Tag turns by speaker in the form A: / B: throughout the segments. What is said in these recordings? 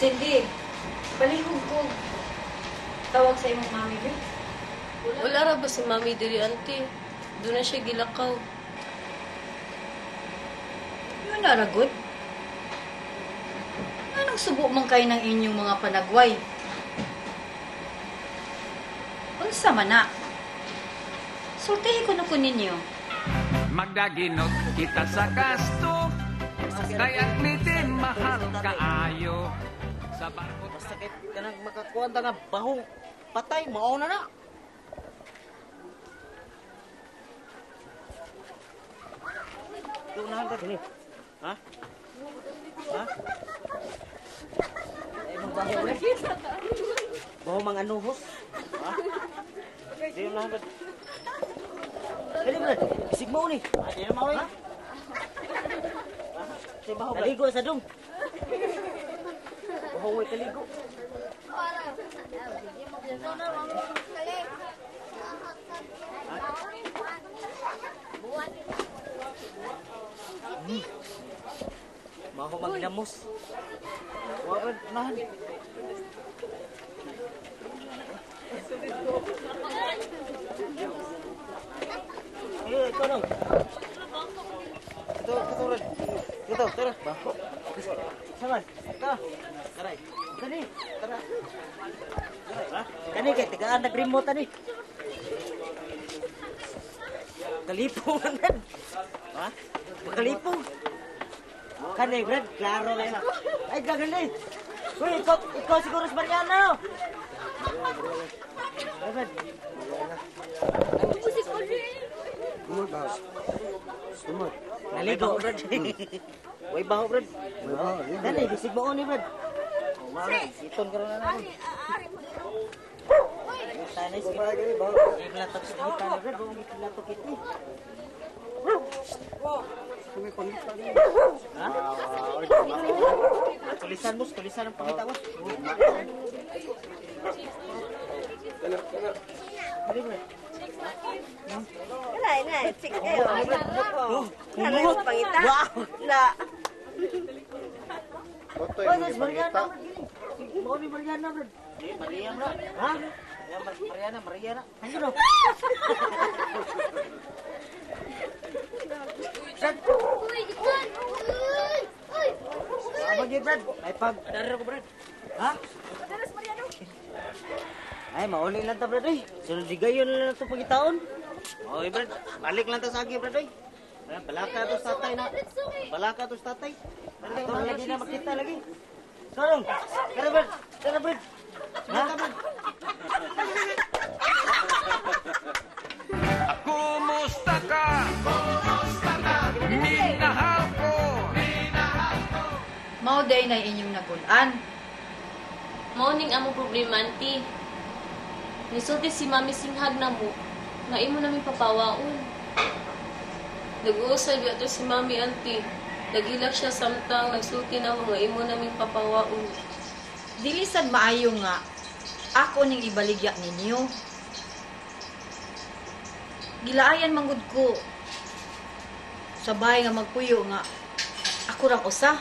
A: Cindy, palihog ko. Tawag sa imong mami, be.
B: Wala ra ba si mami diri, auntie? Doon na siya gilakaw.
A: Yun na, ragot. Anong subo man kayo ng inyong mga panagway? Unsa man na? Sultihin ko na ko ninyo.
C: Magdaginot kita sa gasto, kaya niti mahal kaayo. Sa barko
D: Sakit ka nang makakuha nga bahong patay, mauna na. Unahan ka sini. Ha? Ha? Ay, magbaho ulit. Baho mga anuhos. Ha? Di unahan ka. Dali mo na. Isig mo ni. Di na mawin. Ha? Kaligo sa dong. Bahoy kaligo. Maho magdamos. Wag nahan. Ito dong. Ito, tara. Bako. Saman. Tara. Karay. Kani, tara. Ha? Kani kay tigaan nag-remote ani. Kalipong man. Ha? Kalipong. Kani, Brad, klaro na yun. Ay, gaganda. Uy, ikaw siguro si Mariano. Brad. Sumot. Naligo, Brad. Uy, baho, Brad. Kani, bisig mo ni Brad. Iton ka rin na naman. Sana is i-blatok sa kita ni Brad. Buong i-blatok ito. Ha? Tulisan mo, tulisan ang pakita mo.
E: Wala, sige kayo. Ano pangita? Na.
D: Oh, that's Mariana. Mau ni Mariana, Brad. Maria, Brad. Ha? Mariana. Ano? Brad. Abang ni Brad. Ay pag daro ko, Brad. Ha?
E: Daras Mariano.
D: Ay, mauli lang ta, Brad. Sunod digayon lang to pagitaon. Oy, Brad. Balik lang ta sa agi, Brad. Balaka to sa tatay na. Balaka to sa tatay. Ito lagi na makita lagi. Sorong. Tara, Brad. Tara, Brad. Ha?
C: Kumusta ka? Minahal ko.
A: Mao day na inyong nagulan.
B: Mao ning amo problema, auntie. Nisulti si mami singhag na mo, nga imo namin papawaon. Nag-uusay biya to si mami, auntie. Nagilak siya samtang nagsulti na mo nga imo namin papawaon.
A: Dilisan maayo nga, ako ning ibaligya ninyo. Gilaayan manggod ko. Sabay nga magpuyo nga, ako rang usa.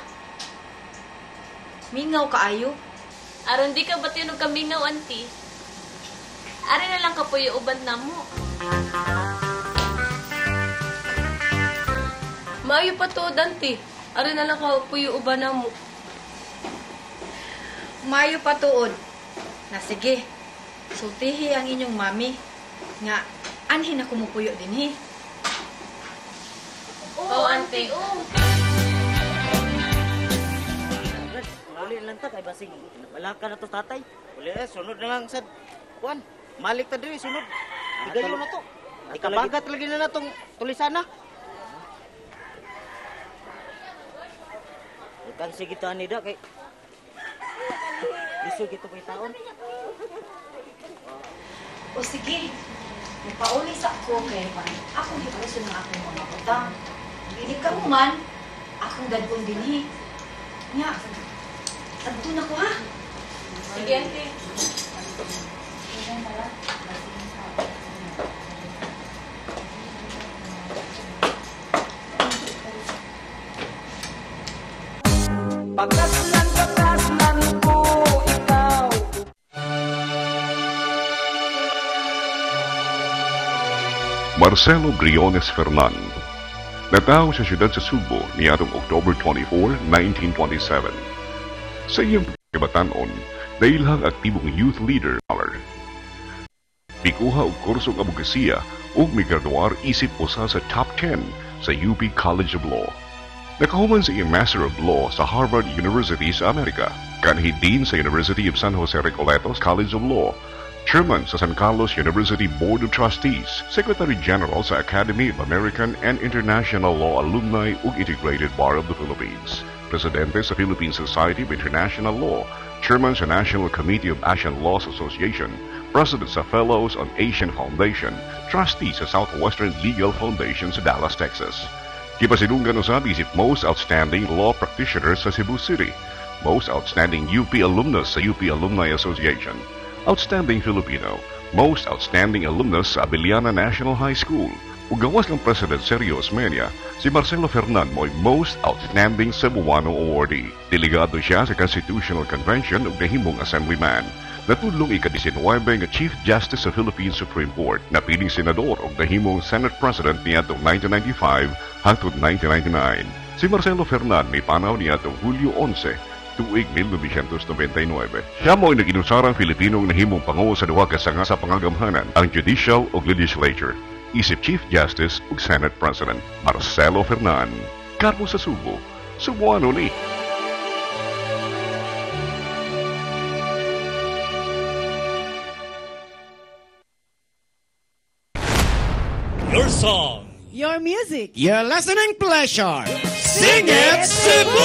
A: Mingaw kaayo.
B: Aron di ka ba tinog kamingaw, auntie? Ari na lang kapuyo uban na mo. Maayo pa to, auntie. Ari na lang kapuyo uban na mo.
A: Mayo pa tuod. Na sige, sultihi ang inyong mami. Nga, anhin na kumupuyo din he.
B: Oo, auntie.
D: Brad, mauli lang ta kay basig. Balaka na to tatay. Uli sunod na lang sad. Kuan, malik ta diri sunod. Digayon na to. Ikabagat lagi na natong tulisan na. Ikan sige to anida kay Lisod ito kay taon.
A: O sige, nagpauli sa ako kay man. Ako hipuso ng akong mga utang. Hindi ka mo man, akong dadbon din he. Nga, adto na ko ha.
B: Sige, auntie.
C: Pagkaslan ng
F: Marcelo Briones Fernan. Nataw sa siyudad sa Subo niadtong October 24, 1927. Sa iyang pagkabatanon, dailhang aktibong youth leader. Pikuha og kursong abogasiya ug migraduar isip usa sa top 10 sa UP College of Law. Nakahuman sa iyang Master of Law sa Harvard University sa Amerika, kanhi Dean sa University of San Jose Recoletos College of Law, Chairman sa San Carlos University Board of Trustees, Secretary General sa Academy of American and International Law Alumni ug Integrated Bar of the Philippines, Presidente sa Philippine Society of International Law, Chairman sa National Committee of Asian Laws Association, President sa Fellows on Asian Foundation, Trustee sa Southwestern Legal Foundation sa Dallas, Texas. Kipasilungan usab isip Most Outstanding Law Practitioner sa Cebu City, Most Outstanding UP Alumnus sa UP Alumni Association, Outstanding Filipino, Most Outstanding Alumnus sa Abiliana National High School, ug gawas ng President Sergio Osmeña, si Marcelo Fernan mo'y Most Outstanding Cebuano Awardee. Delegado siya sa Constitutional Convention ug nahimong Assemblyman. Natudlong ika-19 nga Chief Justice sa Philippine Supreme Court, napiling senador ug nahimong Senate President niadtong 1995 hangtod 1999. Si Marcelo Fernan may panaw niadtong Hulyo 11, tuig 1999. Siya mo'y nag-inusarang Filipinong nahimong pangulo sa duha ka sanga sa pangagamhanan, ang Judicial ug Legislature, isip Chief Justice ug Senate President. Marcelo Fernan, karmo sa Subo, Cebuano ni.
G: Your song,
H: Your music.
G: your listening pleasure. Sing it, Cebu!